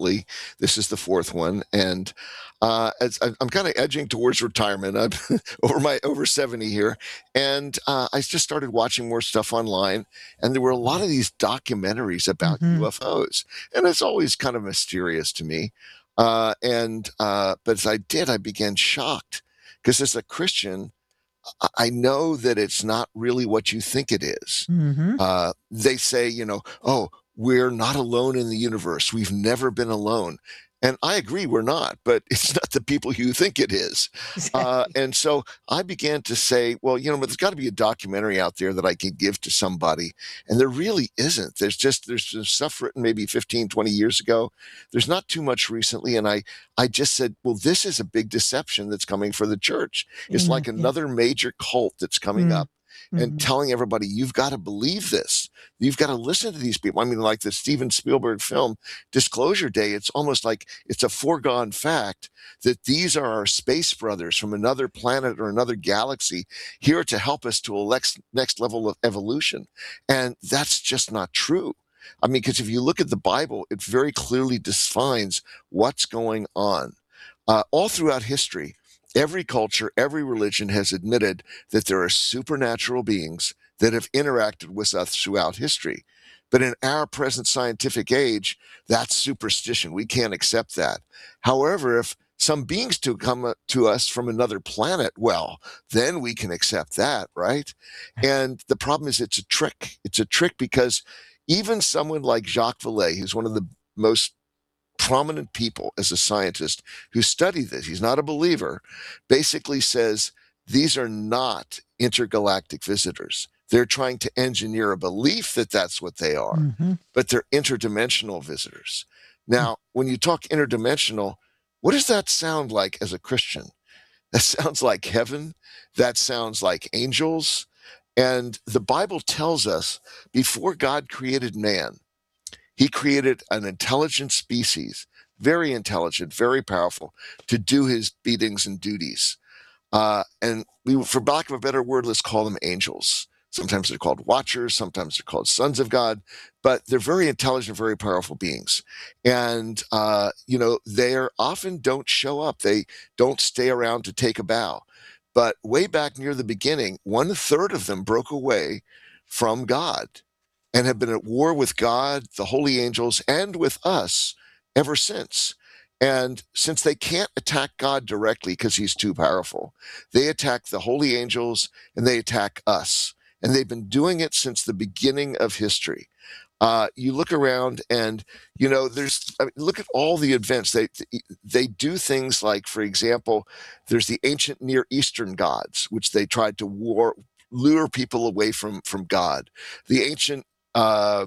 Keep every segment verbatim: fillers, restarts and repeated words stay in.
recently. This is the fourth one, and uh, as I- I'm kind of edging towards retirement. I'm over my over seventy here, and uh, I just started watching more stuff online, and there were a lot of these documentaries about Mm-hmm. U F Os, and it's always kind of mysterious to me. Uh, and uh, but as I did, I began shocked because as a Christian, I I know that it's not really what you think it is. Mm-hmm. Uh, they say, you know, oh, we're not alone in the universe. We've never been alone. And I agree, we're not, but it's not the people you think it is. Uh, Exactly. and so I began to say, well, you know, there's got to be a documentary out there that I can give to somebody. And there really isn't. There's just, there's some stuff written maybe fifteen, twenty years ago. There's not too much recently. And I, I just said, well, this is a big deception that's coming for the church. It's like Amen. Yes. another major cult that's coming up and Mm-hmm. telling everybody, you've got to believe this. You've got to listen to these people. I mean, like the Steven Spielberg film, Disclosure Day, it's almost like it's a foregone fact that these are our space brothers from another planet or another galaxy here to help us to a next, next level of evolution. And that's just not true. I mean, because if you look at the Bible, it very clearly defines what's going on. Uh, all throughout history, every culture, every religion has admitted that there are supernatural beings that have interacted with us throughout history. But in our present scientific age, that's superstition. We can't accept that. However, if some beings to come uh, to us from another planet, well, then we can accept that, right? And the problem is it's a trick. It's a trick because even someone like Jacques Vallée, who's one of the most prominent people as a scientist who study this, he's not a believer, basically says these are not intergalactic visitors. They're trying to engineer a belief that that's what they are, Mm-hmm. but they're interdimensional visitors. Now, when you talk interdimensional, what does that sound like as a Christian? That sounds like heaven. That sounds like angels. And the Bible tells us before God created man, he created an intelligent species, very intelligent, very powerful, to do his beatings and duties. Uh, and we, for lack of a better word, let's call them angels. Sometimes they're called watchers, sometimes they're called sons of God, but they're very intelligent, very powerful beings. And, uh, you know, they are often don't show up. They don't stay around to take a bow. But way back near the beginning, one third of them broke away from God and have been at war with God, the holy angels, and with us ever since. And since they can't attack God directly because he's too powerful, they attack the holy angels and they attack us. And they've been doing it since the beginning of history. Uh, you look around and, you know, there's, I mean, look at all the events. They, they do things like, for example, there's the ancient Near Eastern gods, which they tried to war, lure people away from, from God. The ancient uh,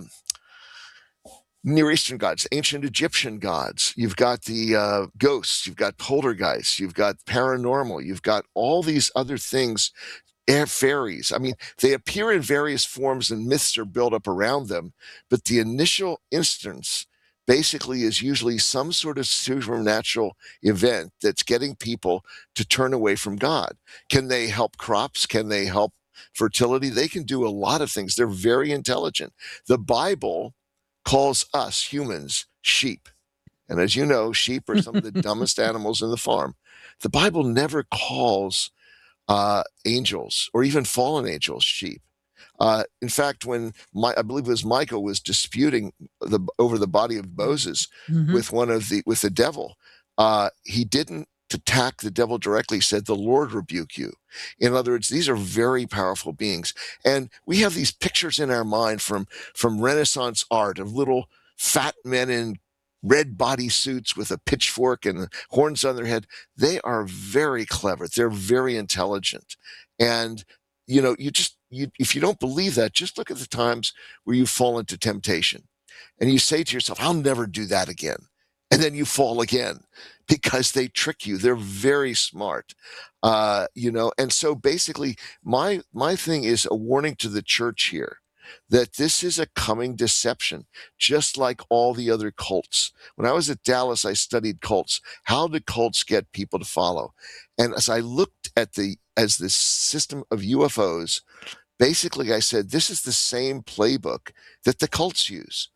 Near Eastern gods, ancient Egyptian gods. You've got the uh, ghosts, you've got poltergeists, you've got paranormal, you've got all these other things, air fairies. I mean, they appear in various forms and myths are built up around them, but the initial instance basically is usually some sort of supernatural event that's getting people to turn away from God. Can they help crops? Can they help fertility? They can do a lot of things. They're very intelligent. The Bible calls us humans sheep. And as you know, sheep are some of the dumbest animals in the farm. The Bible never calls uh, angels or even fallen angels sheep. Uh, in fact, when my, I believe it was Michael was disputing the, over the body of Moses Mm-hmm. with one of the with the devil, uh, he didn't attack the devil directly. He said, "The Lord rebuke you." In other words, these are very powerful beings, and we have these pictures in our mind from from Renaissance art of little fat men in red body suits with a pitchfork and horns on their head. They are very clever. They're very intelligent, and you know, you just you if you don't believe that, just look at the times where you fall into temptation and you say to yourself, I'll never do that again. And then you fall again because they trick you. They're very smart. Uh, you know, and so basically my my thing is a warning to the church here that this is a coming deception, just like all the other cults. When I was at Dallas, I studied cults. How do cults get people to follow? And as I looked at the as this system of U F Os, basically I said, this is the same playbook that the cults use.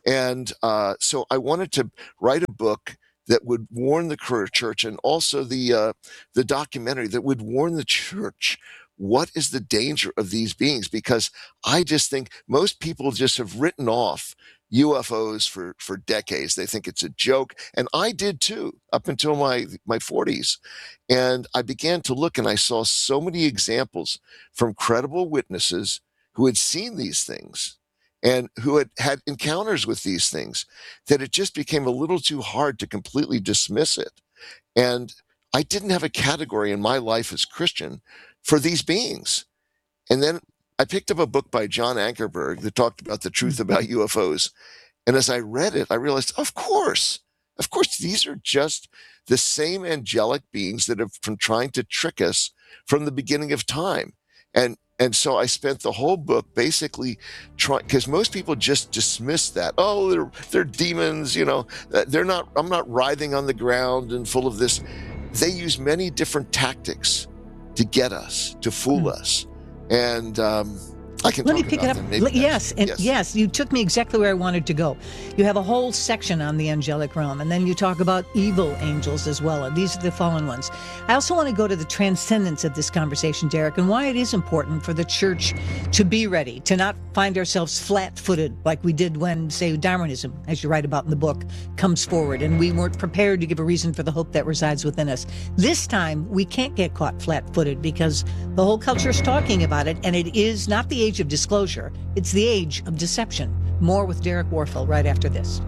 And uh, so I wanted to write a book that would warn the church, and also the uh, the documentary that would warn the church what is the danger of these beings, because I just think most people just have written off U F Os for, for decades. They think it's a joke. And I did too, up until my, my forties. And I began to look, and I saw so many examples from credible witnesses who had seen these things and who had had encounters with these things, that it just became a little too hard to completely dismiss it. And I didn't have a category in my life as Christian for these beings. And then I picked up a book by John Ankerberg that talked about the truth about U F Os. And as I read it, I realized, of course, of course, these are just the same angelic beings that have been trying to trick us from the beginning of time. And and so I spent the whole book basically trying, because most people just dismiss that. Oh, they're they're demons, you know. They're not. I'm not writhing on the ground and full of this. They use many different tactics to get us, to fool mm. us. And um, I can Let talk me pick about it up. them maybe Yes, and yes. yes, you took me exactly where I wanted to go. You have a whole section on the angelic realm, and then you talk about evil angels as well, and these are the fallen ones. I also want to go to the transcendence of this conversation, Derek, and why it is important for the church to be ready, to not find ourselves flat-footed like we did when, say, Darwinism, as you write about in the book, comes forward, and we weren't prepared to give a reason for the hope that resides within us. This time, we can't get caught flat-footed because the whole culture is talking about it, and it is not the age of disclosure. It's the age of deception. More with Derek Warfel right after this.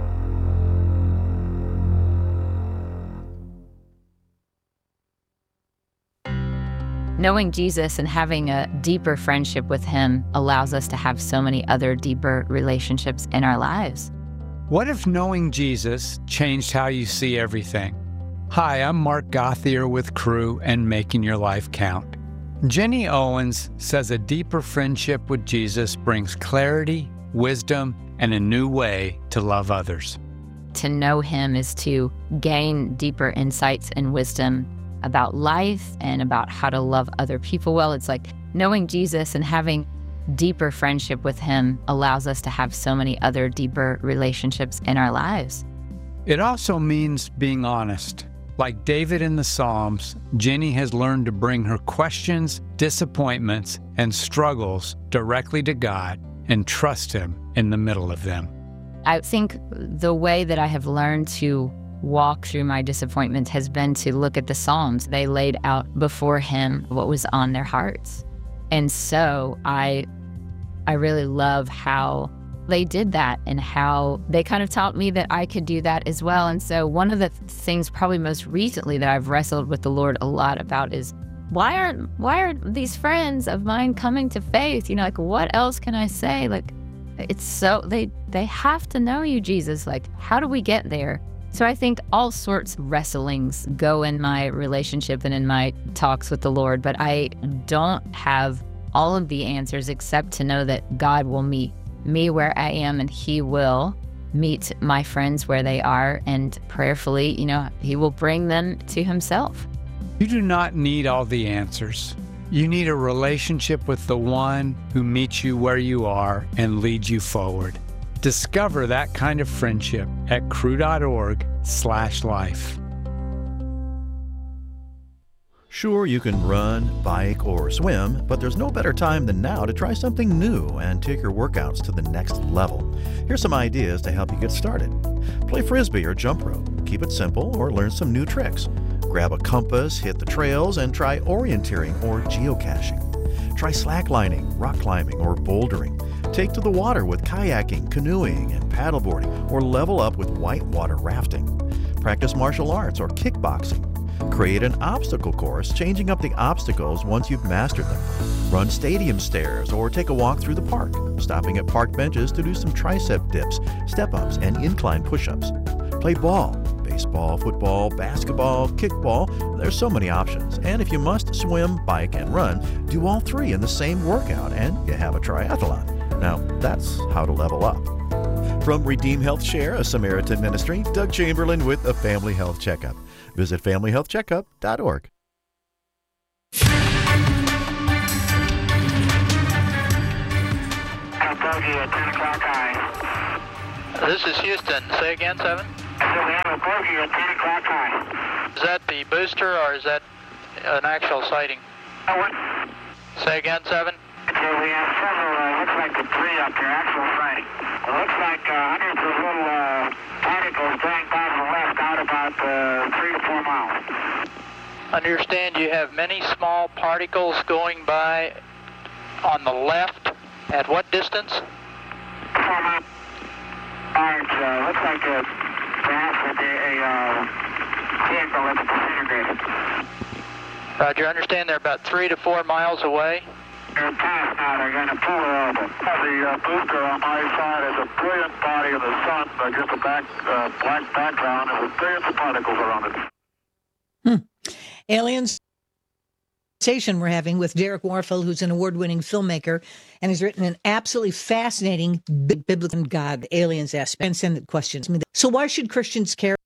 Knowing Jesus and having a deeper friendship with him allows us to have so many other deeper relationships in our lives. What if knowing Jesus changed how you see everything? Hi, I'm Mark Gothier with Crew and Making Your Life Count. Jenny Owens says a deeper friendship with Jesus brings clarity, wisdom, and a new way to love others. To know him is to gain deeper insights and wisdom about life and about how to love other people well. It's like knowing Jesus and having deeper friendship with him allows us to have so many other deeper relationships in our lives. It also means being honest. Like David in the Psalms, Jenny has learned to bring her questions, disappointments, and struggles directly to God and trust him in the middle of them. I think the way that I have learned to walk through my disappointments has been to look at the Psalms. They laid out before him what was on their hearts. And so I I really love how they did that and how they kind of taught me that I could do that as well. And so one of the things probably most recently that I've wrestled with the Lord a lot about is why aren't why aren't these friends of mine coming to faith? You know, like what else can I say? Like it's so they they have to know you, Jesus. Like how do we get there? So I think all sorts of wrestlings go in my relationship and in my talks with the Lord, but I don't have all of the answers except to know that God will meet me where I am and he will meet my friends where they are, and prayerfully, you know, he will bring them to himself. You do not need all the answers. You need a relationship with the one who meets you where you are and leads you forward. Discover that kind of friendship at crew.org slash life. Sure, you can run, bike, or swim, but there's no better time than now to try something new and take your workouts to the next level. Here's some ideas to help you get started. Play frisbee or jump rope. Keep it simple or learn some new tricks. Grab a compass, hit the trails, and try orienteering or geocaching. Try slacklining, rock climbing, or bouldering. Take to the water with kayaking, canoeing, and paddleboarding, or level up with whitewater rafting. Practice martial arts or kickboxing. Create an obstacle course, changing up the obstacles once you've mastered them. Run stadium stairs or take a walk through the park, stopping at park benches to do some tricep dips, step-ups, and incline push-ups. Play ball, baseball, football, basketball, kickball. There's so many options. And if you must swim, bike, and run, do all three in the same workout and you have a triathlon. Now, that's how to level up. From Redeem Health Share, a Samaritan ministry, Doug Chamberlain with a Family Health Checkup. Visit family health checkup dot org. Bogey at ten o'clock high. This is Houston. Say again, seven. So we have a bogey at ten o'clock high. Is that the booster or is that an actual sighting? Oh, what? Say again, seven. So we have several, uh, looks like the three up there, actual sighting. It looks like uh, hundreds of little uh, particles going by to the left out about uh, three to four miles. Understand you have many small particles going by on the left. At what distance? Four miles. Large, uh, looks like a, perhaps a, a uh, vehicle that's disintegrated. Roger, understand they're about three to four miles away. They're past now, they're going to pull her over. The uh, booster on my side is a brilliant body of the sun, uh, just a back, uh, black background, and with billions of particles around it. Hmm. Aliens conversation we're having with Derek Warfel, who's an award-winning filmmaker and has written an absolutely fascinating biblical God aliens aspect transcendent questions. I mean, so why should Christians care